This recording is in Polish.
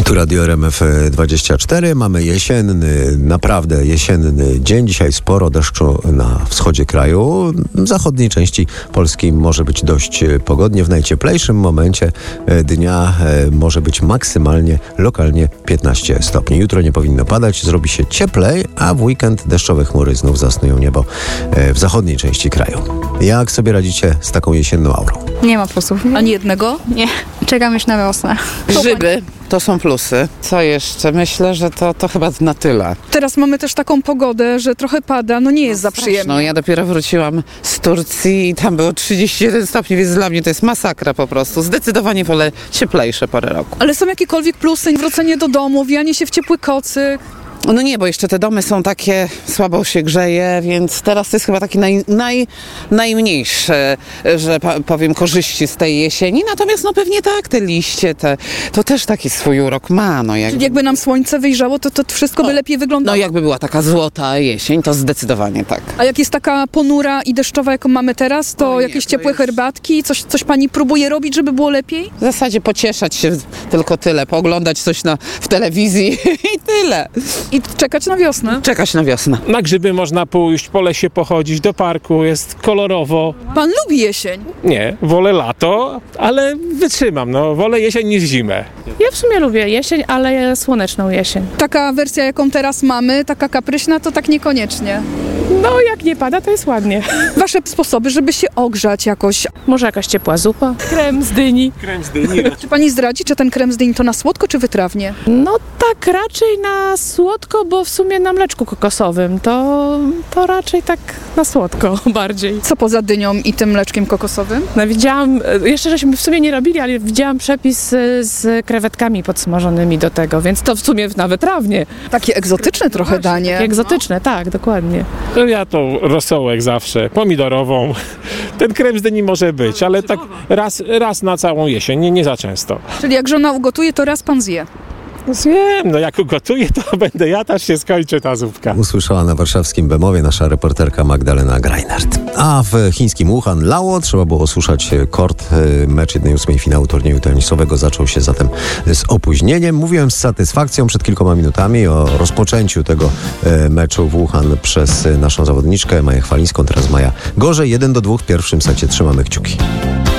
Tu Radio RMF24. Mamy jesienny, naprawdę jesienny dzień. Dzisiaj sporo deszczu na wschodzie kraju. W zachodniej części Polski może być dość pogodnie. W najcieplejszym momencie dnia może być maksymalnie, lokalnie 15 stopni. Jutro nie powinno padać, zrobi się cieplej, a w weekend deszczowe chmury znów zasnują niebo w zachodniej części kraju. Jak sobie radzicie z taką jesienną aurą? Nie ma plusów. Ani jednego? Nie. Czekam już na wiosnę. Grzyby to są plusy. Co jeszcze? Myślę, że to chyba na tyle. Teraz mamy też taką pogodę, że trochę pada, nie jest za przyjemnie. No ja dopiero wróciłam z Turcji i tam było 31 stopni, więc dla mnie to jest masakra po prostu. Zdecydowanie wolę cieplejsze pory roku. Ale są jakiekolwiek plusy? Wrócenie do domu, wijanie się w ciepły kocyk? No nie, bo jeszcze te domy są takie, słabo się grzeje, więc teraz to jest chyba taki najmniejsze, że powiem, korzyści z tej jesieni. Natomiast pewnie tak, te liście, to też taki swój urok ma. Czyli jakby nam słońce wyjrzało, to wszystko by lepiej wyglądało? No jakby była taka złota jesień, to zdecydowanie tak. A jak jest taka ponura i deszczowa, jaką mamy teraz, to jakieś ciepłe herbatki, coś pani próbuje robić, żeby było lepiej? W zasadzie pocieszać się tylko tyle, pooglądać coś w telewizji i tyle. I czekać na wiosnę? Czekać na wiosnę. Na grzyby można pójść, po lesie pochodzić, do parku, jest kolorowo. Pan lubi jesień? Nie, wolę lato, ale wytrzymam, wolę jesień niż zimę. Ja w sumie lubię jesień, ale słoneczną jesień. Taka wersja, jaką teraz mamy, taka kapryśna, to tak niekoniecznie. No jak nie pada, to jest ładnie. Wasze sposoby, żeby się ogrzać jakoś? Może jakaś ciepła zupa? Krem z dyni. Czy pani zdradzi, czy ten krem z dyni to na słodko, czy wytrawnie? No tak raczej na słodko, bo w sumie na mleczku kokosowym to raczej tak na słodko bardziej. Co poza dynią i tym mleczkiem kokosowym? No widziałam, jeszcze żeśmy w sumie nie robili, ale widziałam przepis z krewetkami podsmażonymi do tego, więc to w sumie na wytrawnie. Takie egzotyczne trochę danie. Takie egzotyczne, tak, dokładnie. Ja to rosołek zawsze, pomidorową. Ten krem z dyni może być, ale tak raz na całą jesień, nie za często. Czyli jak żona ugotuje, to raz pan zje? Zjem, jak ugotuję, to będę jadł, aż się skończy ta zupka. Usłyszała na warszawskim Bemowie nasza reporterka Magdalena Greinert. A w chińskim Wuhan lało, trzeba było słuchać kort. Mecz 1/8 finału turnieju tenisowego zaczął się zatem z opóźnieniem. Mówiłem z satysfakcją przed kilkoma minutami o rozpoczęciu tego meczu w Wuhan przez naszą zawodniczkę Maję Chwalińską. Teraz Maja gorzej, 1-2 w pierwszym secie. Trzymamy kciuki.